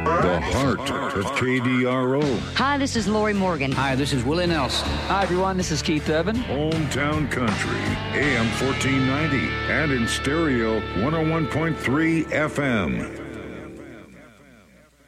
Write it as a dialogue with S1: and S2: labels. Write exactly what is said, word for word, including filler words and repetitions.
S1: The heart of K D R O.
S2: Hi, this is Lori Morgan.
S3: Hi, this is Willie Nelson.
S4: Hi, everyone. This is Keith Urban.
S1: Hometown Country, A M fourteen ninety, and in stereo, one oh one point three F M.